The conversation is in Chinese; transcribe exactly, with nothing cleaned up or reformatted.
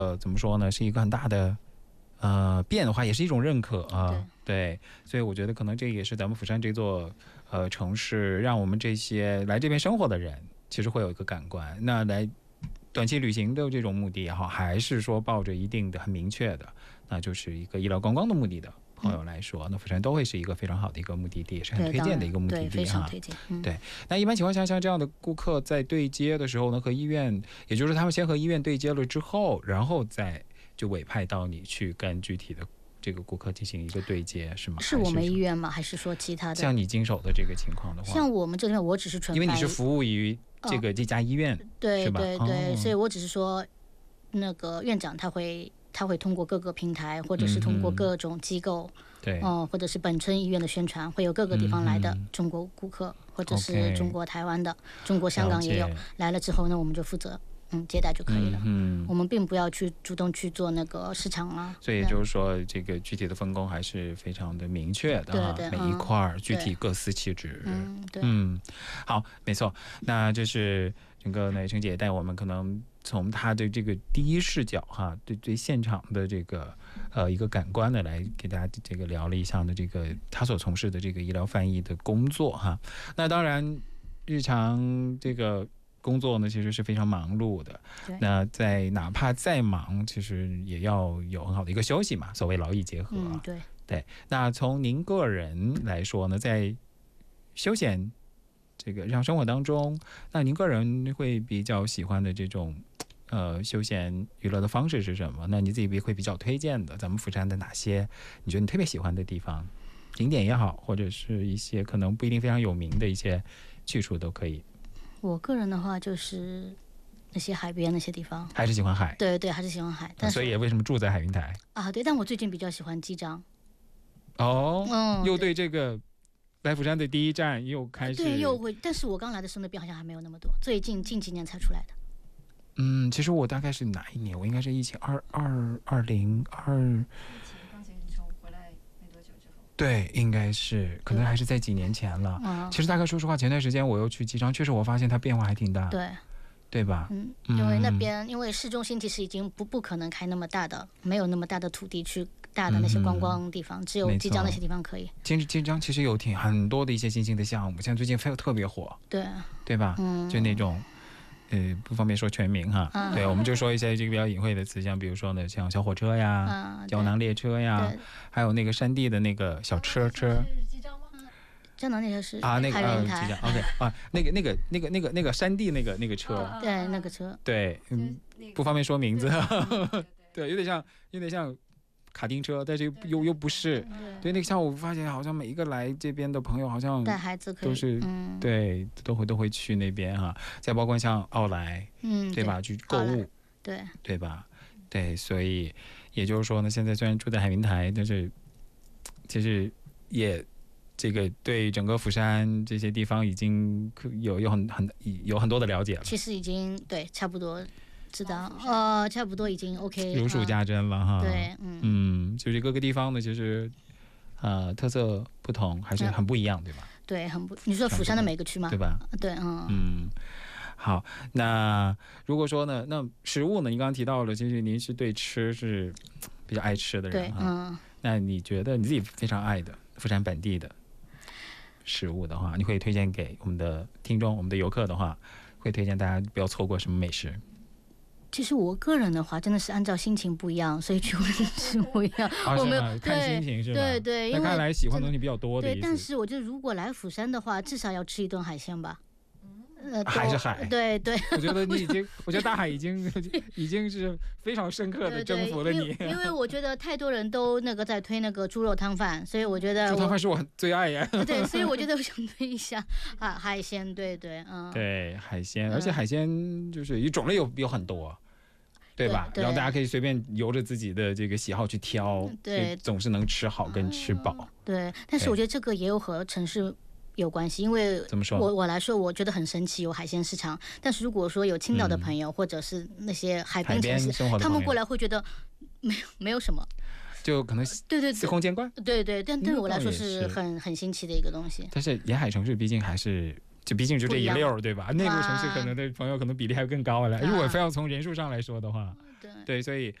呃，怎么说呢，是一个很大的呃变化，也是一种认可啊、呃。对，所以我觉得可能这也是咱们釜山这座呃城市，让我们这些来这边生活的人，其实会有一个感官。那来短期旅行的这种目的也好，还是说抱着一定的很明确的，那就是一个医疗观光的目的的朋友来说，那釜山都会是一个非常好的一个目的地，也是很推荐的一个目的地哈。 对，非常推荐。嗯、 对，那一般情况下，像这样的顾客在对接的时候呢，和医院，也就是他们先和医院对接了之后，然后再就委派到你去跟具体的这个顾客进行一个对接，是吗？ 是我们医院吗？还是说其他的？ 像你经手的这个情况的话， 像我们这边，我只是纯， 因为你是服务于这个、哦、这家医院， 对是吧？ 对对、 哦， 所以我只是说，那个院长他会他会通过各个平台，或者是通过各种机构， 对、嗯， 哦、呃，或者是本村医院的宣传，会有各个地方来的中国顾客，嗯、或者是中国台湾的，中国香港也有来了之后呢，我们就负责。嗯，接待就可以了。嗯，我们并不要去主动去做那个市场啊。 所以也就是说，这个具体的分工还是非常的明确的哈， 对对， 每一块儿具体各司其职。 嗯，对。 嗯，好，没错。那这是整个呢，程姐带我们可能从她的这个第一视角哈，对对现场的这个呃一个感官的来给大家这个聊了一下的这个她所从事的这个医疗翻译的工作哈。那当然，日常这个。工作呢，其实是非常忙碌的。那在哪怕再忙，其实也要有很好的一个休息嘛。所谓劳逸结合。 嗯，对对。那从您个人来说呢，在休闲这个日常生活当中，那您个人会比较喜欢的这种呃休闲娱乐的方式是什么？那你自己会比较推荐的，咱们釜山的哪些你觉得你特别喜欢的地方，景点也好，或者是一些可能不一定非常有名的一些去处都可以。 我个人的话就是那些海边那些地方， 还是喜欢海。 对对，还是喜欢海。但是所以为什么住在海云台啊？对，但我最近比较喜欢机场。 哦，嗯，又对这个来釜山的第一站又开始， 对，又会。但是我刚来的时候那边好像还没有那么多，最近近几年才出来的。 嗯，其实我大概是哪一年？我应该是疫情二二二零二。对，应该是，可能还是在几年前了。嗯、其实大概说实话，前段时间我又去机场，确实我发现它变化还挺大。 对， 对吧？ 嗯，因为那边、嗯、因为市中心其实已经不不可能开那么大的，没有那么大的土地去大的那些观光地方，嗯、只有机场那些地方可以。 机机场其实有挺很多的一些新兴的项目，像最近特别火。 对， 对吧？ 嗯， 就那种。呃，不方便说全名哈，嗯、对，我们就说一些这个比较隐晦的词，像比如说呢，像小火车呀、嗯、胶囊列车呀，还有那个山地的那个小车车。 是机长吗？胶囊列车是啊，那个啊，机长 ，OK 啊，那个那个那个那个那个山地那个那个车， 对，那个车， 对，嗯，不方便说名字，对，有点像，有点像。卡丁车，但是又又又不是，对，那个下午发现好像每一个来这边的朋友好像带孩子可以都是，嗯、对，都会都会去那边哈、啊。再包括像奥莱，嗯，对吧？去购物， 对对吧？对，所以也就是说呢，现在虽然住在海云台，但是其实也这个对整个釜山这些地方已经有有很很有很多的了解了。 其实已经对差不多。知道，呃，差不多已经 OK， 如数家珍了哈。 对，嗯嗯，就是各个地方呢，就是呃特色不同，还是很不一样，对吧？ 对，很不。你说釜山的每个区吗？ 对吧？ 对，嗯嗯。好，那如果说呢，那食物呢？你刚刚提到了，其实您是对吃是比较爱吃的人哈。嗯。那你觉得你自己非常爱的釜山本地的食物的话，你会推荐给我们的听众、我们的游客的话，会推荐大家不要错过什么美食？ 其实我个人的话，真的是按照心情不一样，所以去吃不一样。 啊、 我没有看心情是吧？ 对对，因为那看来喜欢的东西比较多的意思。 对，但是我觉得如果来釜山的话，至少要吃一顿海鲜吧。 呃，还是海， 对对， 我觉得你已经，我觉得大海已经已经是非常深刻的征服了你。 对对因, 因为我觉得太多人都那个在推那个猪肉汤饭，所以我觉得猪肉汤饭是我最爱呀。 对，所以我觉得我想推一下啊海鲜，对对，嗯， 对海鲜，而且海鲜就是种类有有很多。对吧？ 对对， 然后大家可以随便由着自己的这个喜好去挑， 对， 总是能吃好跟吃饱。 对，但是我觉得这个也有和城市有关系，因为怎么说？ 我我来说，我觉得很神奇，有海鲜市场。但是如果说有青岛的朋友，嗯、或者是那些海边城市，他们过来会觉得没有没有什么。 就可能对对司空见惯， 对对，但对我来说是很很新奇的一个东西。 但是沿海城市毕竟还是。就毕竟就这一溜，对吧？内陆城市可能的朋友可能比例还更高了。如果非要从人数上来说的话， 对对，所以